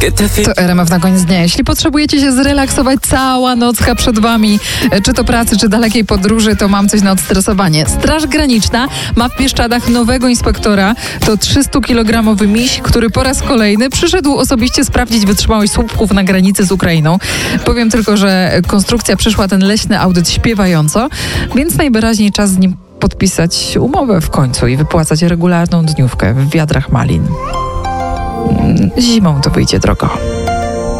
To RMF na koniec dnia. Jeśli potrzebujecie się zrelaksować, cała nocka przed wami, czy to pracy, czy dalekiej podróży, to mam coś na odstresowanie. Straż Graniczna ma w Bieszczadach nowego inspektora. To 300-kilogramowy miś, który po raz kolejny przyszedł osobiście sprawdzić wytrzymałość słupków na granicy z Ukrainą. Powiem tylko, że konstrukcja przyszła ten leśny audyt śpiewająco, więc najwyraźniej czas z nim podpisać umowę w końcu i wypłacać regularną dniówkę w wiadrach malin. Zimą to wyjdzie drogo.